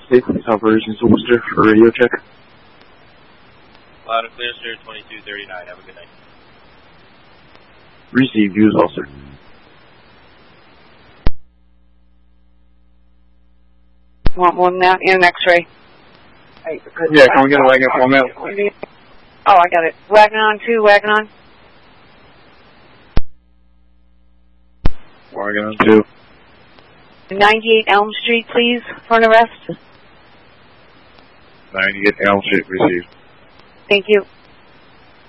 State Police Operations to Worcester for radio check. Loud and clear, sir, 2239. Have a good night. Received, you as well, sir. Want one now and an X-ray? Yeah, can we get a wagon for me? Oh, I got it. Wagon on 2, wagon on. Wagon on 2. 98 Elm Street, please, for an arrest. 98 Elm Street, received. Thank you.